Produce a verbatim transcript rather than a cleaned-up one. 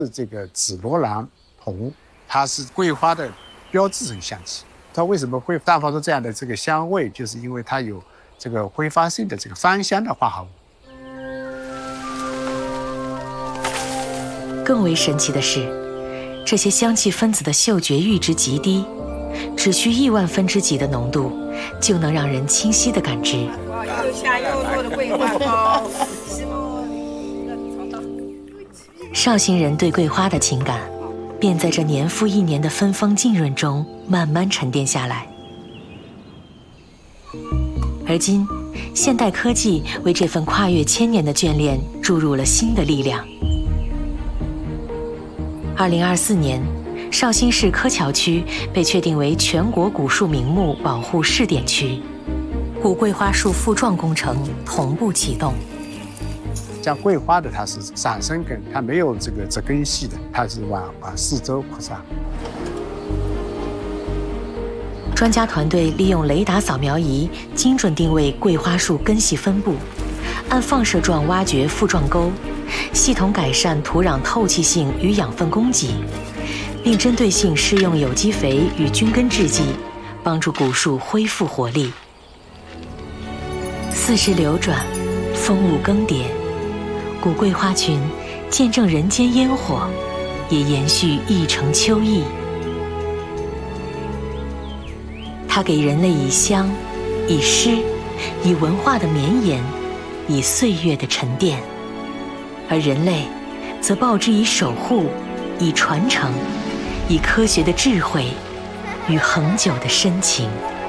这个紫罗兰红，它是桂花的标志性香气。它为什么会散发出这样的这个香味？就是因为它有这个挥发性的这个芳香的化合物。 更为神奇的是，这些香气分子的嗅觉阈值极低，只需亿万分之几的浓度，就能让人清晰地感知。 又香又糯的桂花糕。 绍兴人对桂花的情感，便在这年复一年的芬芳浸润中慢慢沉淀下来。而今，现代科技为这份跨越千年的眷恋注入了新的力量。二零二四年，绍兴市柯桥区被确定为全国古树名木保护试点区，古桂花树复壮工程同步启动。 像桂花的，它是散生根，它没有这个植根系的，它是往往四周扩散。 专家团队利用雷达扫描仪精准定位桂花树根系分布，按放射状挖掘复状沟，系统改善土壤透气性与养分供给，并针对性施用有机肥与菌根制剂，帮助古树恢复活力。四时流转，风物更迭，古桂花群见证人间烟火，也延续一城秋意。它给人类以香，以诗，以文化的绵延，以岁月的沉淀，而人类则报之以守护，以传承，以科学的智慧与恒久的深情。